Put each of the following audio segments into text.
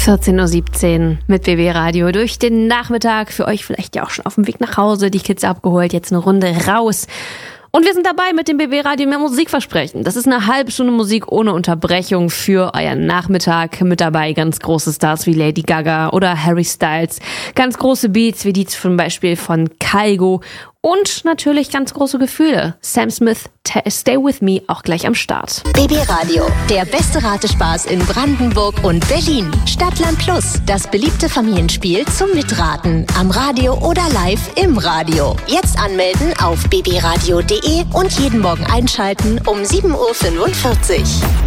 14.17 Uhr mit BB Radio durch den Nachmittag. Für euch vielleicht ja auch schon auf dem Weg nach Hause, die Kids abgeholt, jetzt eine Runde raus. Und wir sind dabei mit dem BB Radio mehr Musikversprechen. Das ist eine halbe Stunde Musik ohne Unterbrechung für euren Nachmittag. Mit dabei ganz große Stars wie Lady Gaga oder Harry Styles. Ganz große Beats wie die zum Beispiel von Kygo. Und natürlich ganz große Gefühle. Sam Smith, Stay With Me, auch gleich am Start. BB Radio, der beste Ratespaß in Brandenburg und Berlin. Stadtland Plus, das beliebte Familienspiel zum Mitraten. Am Radio oder live im Radio. Jetzt anmelden auf bbradio.de und jeden Morgen einschalten um 7.45 Uhr.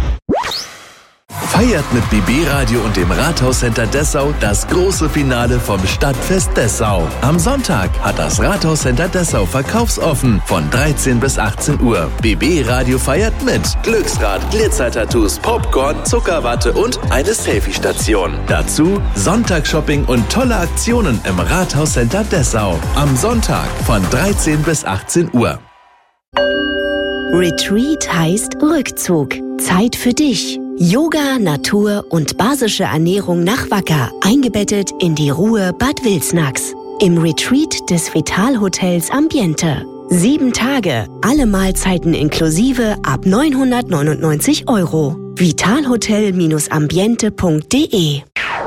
Feiert mit BB Radio und dem Rathauscenter Dessau das große Finale vom Stadtfest Dessau. Am Sonntag hat das Rathauscenter Dessau verkaufsoffen von 13 bis 18 Uhr. BB Radio feiert mit Glücksrad, Glitzertattoos, Popcorn, Zuckerwatte und eine Selfie-Station. Dazu Sonntagsshopping und tolle Aktionen im Rathauscenter Dessau. Am Sonntag von 13 bis 18 Uhr. Retreat heißt Rückzug. Zeit für dich. Yoga, Natur und basische Ernährung nach Wacker, eingebettet in die Ruhe Bad Wilsnax. Im Retreat des Vitalhotels Ambiente. 7 Tage, alle Mahlzeiten inklusive ab 999 €. vitalhotel-ambiente.de.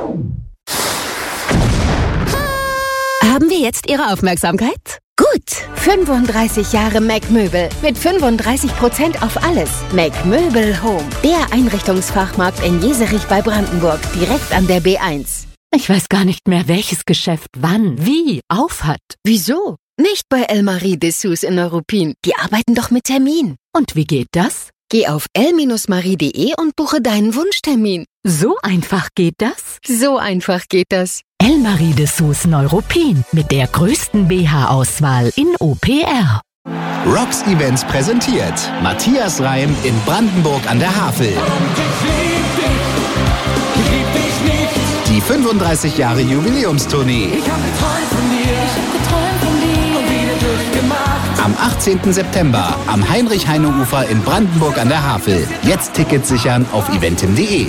Haben wir jetzt Ihre Aufmerksamkeit? Gut, 35 Jahre Mac-Möbel mit 35% auf alles. Mac-Möbel Home, der Einrichtungsfachmarkt in Jeserich bei Brandenburg, direkt an der B1. Ich weiß gar nicht mehr, welches Geschäft wann, wie auf hat. Wieso? Nicht bei Elmarie Dessous in Neuruppin. Die arbeiten doch mit Termin. Und wie geht das? Geh auf el-marie.de und buche deinen Wunschtermin. So einfach geht das? So einfach geht das. Elmarie Dessous Neuruppin mit der größten BH-Auswahl in OPR. Rocks Events präsentiert Matthias Reim in Brandenburg an der Havel. Die 35 Jahre Jubiläumstournee. Am 18. September am Heinrich-Heine-Ufer in Brandenburg an der Havel. Jetzt Tickets sichern auf eventim.de.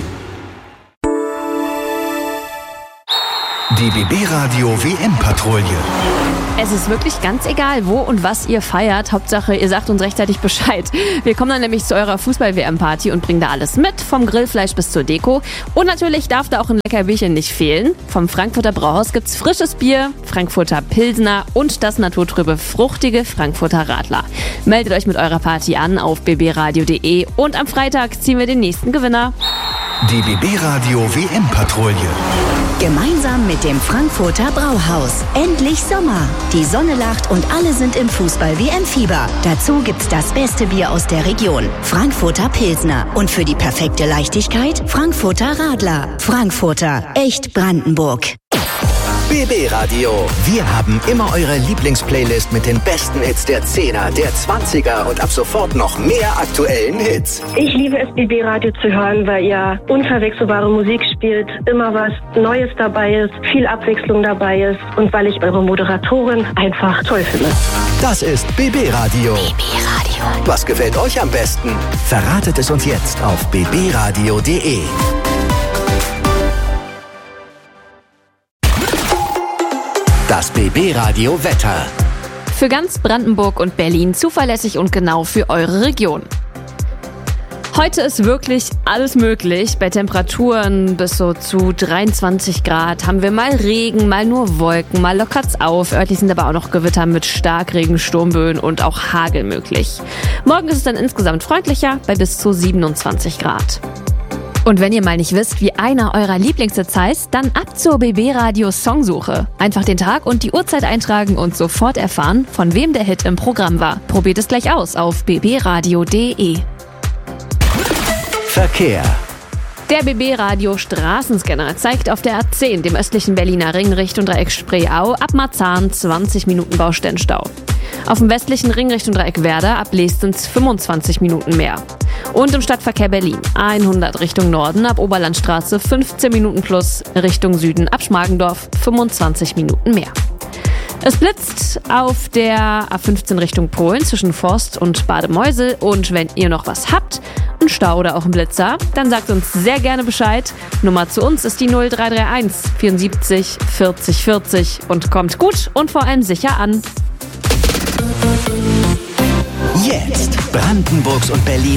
Die BB Radio WM-Patrouille. Es ist wirklich ganz egal, wo und was ihr feiert. Hauptsache, ihr sagt uns rechtzeitig Bescheid. Wir kommen dann nämlich zu eurer Fußball-WM-Party und bringen da alles mit, vom Grillfleisch bis zur Deko. Und natürlich darf da auch ein lecker Bierchen nicht fehlen. Vom Frankfurter Brauhaus gibt's frisches Bier, Frankfurter Pilsner und das naturtrübe, fruchtige Frankfurter Radler. Meldet euch mit eurer Party an auf bbradio.de und am Freitag ziehen wir den nächsten Gewinner. Die BB Radio WM-Patrouille. Gemeinsam mit dem Frankfurter Brauhaus. Endlich Sommer. Die Sonne lacht und alle sind im Fußball-WM-Fieber. Dazu gibt's das beste Bier aus der Region. Frankfurter Pilsner. Und für die perfekte Leichtigkeit Frankfurter Radler. Frankfurter. Echt Brandenburg. BB Radio. Wir haben immer eure Lieblingsplaylist mit den besten Hits der 10er, der 20er und ab sofort noch mehr aktuellen Hits. Ich liebe es, BB Radio zu hören, weil ihr unverwechselbare Musik spielt, immer was Neues dabei ist, viel Abwechslung dabei ist und weil ich eure Moderatorin einfach toll finde. Das ist BB Radio. BB Radio. Was gefällt euch am besten? Verratet es uns jetzt auf bbradio.de. Das BB Radio Wetter. Für ganz Brandenburg und Berlin zuverlässig und genau für eure Region. Heute ist wirklich alles möglich. Bei Temperaturen bis so zu 23 Grad haben wir mal Regen, mal nur Wolken, mal lockert's auf. Örtlich sind aber auch noch Gewitter mit Starkregen, Sturmböen und auch Hagel möglich. Morgen ist es dann insgesamt freundlicher bei bis zu 27 Grad. Und wenn ihr mal nicht wisst, wie einer eurer Lieblingshits heißt, dann ab zur BB Radio Songsuche. Einfach den Tag und die Uhrzeit eintragen und sofort erfahren, von wem der Hit im Programm war. Probiert es gleich aus auf bbradio.de. Verkehr. Der BB Radio Straßenscanner zeigt auf der A10, dem östlichen Berliner Ring Richtung Dreieck Spreeau, ab Marzahn 20 Minuten Baustellenstau. Auf dem westlichen Ring Richtung Dreieck Werder ab Leestens 25 Minuten mehr. Und im Stadtverkehr Berlin 100 Richtung Norden ab Oberlandstraße 15 Minuten plus, Richtung Süden ab Schmargendorf 25 Minuten mehr. Es blitzt auf der A15 Richtung Polen zwischen Forst und Bademeusel und wenn ihr noch was habt, Ein Stau oder auch ein Blitzer? Dann sagt uns sehr gerne Bescheid. Nummer zu uns ist die 0331 74 40 40 und kommt gut und vor allem sicher an. Jetzt Brandenburgs und Berlin